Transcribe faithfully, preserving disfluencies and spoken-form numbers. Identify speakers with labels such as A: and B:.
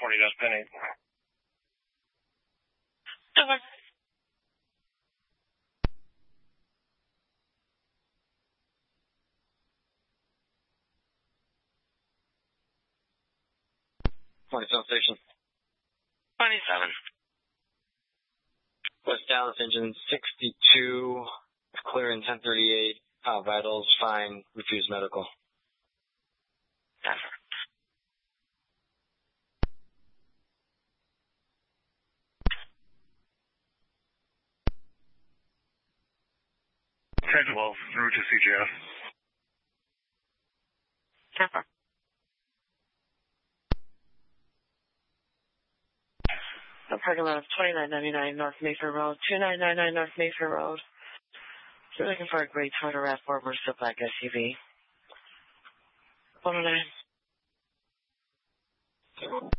A: forty dash ten eight.
B: Okay.
C: twenty-seven station.
B: twenty-seven.
C: West Dallas engine sixty-two, clear in ten thirty-eight, uh, vitals fine, refuse medical.
B: Effort.
A: ten twelve, through to C G S.
B: Effort. The parking lot of twenty-nine ninety-nine North Mayfair Road, twenty-nine ninety-nine North Mayfair Road. So looking for a gray Toyota RAV four Mercer black S U V. one oh nine.